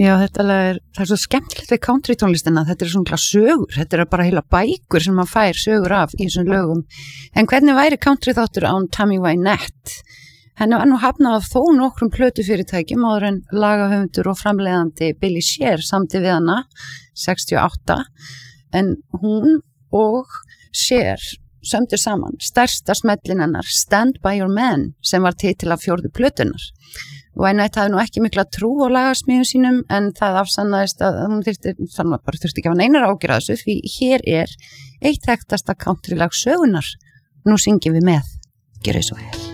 Já, það er svo skemmtilegt við country tónlistina, þetta svona sögur, þetta bara heila bækur sem maður fær sögur af í þessum lögum. En hvernig væri country þáttur án Tammy Wynette? Henni var nú hafnað af þó nokkrum plötufyrirtækjum áður en lagahöfundur og framleiðandi Billy Shear samdi við hana 68, en hún og Shear sömdu saman stærsta smellin hennar Stand By Your Man sem var titil af 4. plötunar. Wynette hafði nú ekki mikla trú á lagasmíðum sínum en það afsannaðist að hún þurfti ekki að hafa neinar ágjur að þessu því hér eitt þekktasta countrylag sögunar. Nú syngjum við með. Gjörið svo vel.